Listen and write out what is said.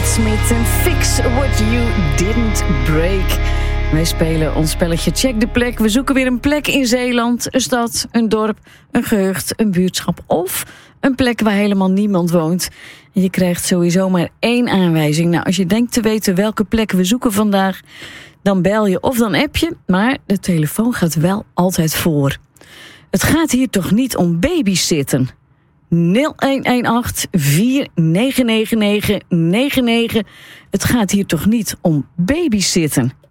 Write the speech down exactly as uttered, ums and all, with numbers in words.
Smith en Fix What You Didn't Break. Wij spelen ons spelletje Check de Plek. We zoeken weer een plek in Zeeland, een stad, een dorp, een gehucht, een buurtschap of een plek waar helemaal niemand woont. En je krijgt sowieso maar één aanwijzing. Nou, als je denkt te weten welke plek we zoeken vandaag, dan bel je of dan app je, maar de telefoon gaat wel altijd voor. Het gaat hier toch niet om babysitten? nul een een acht vier negen negen negen negen negen. Het gaat hier toch niet om babysitten?